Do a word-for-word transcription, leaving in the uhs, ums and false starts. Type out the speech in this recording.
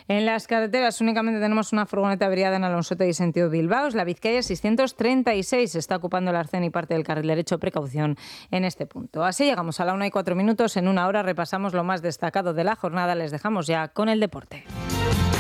En las carreteras únicamente tenemos una furgoneta averiada en Alonsotegui sentido Bilbao. La Vizcaya seiscientos treinta y seis está ocupando el arcén y parte del carril derecho. Precaución en este punto. Así llegamos a la una y cuatro minutos. En una hora repasamos lo más destacado de la jornada. Les dejamos ya con el deporte.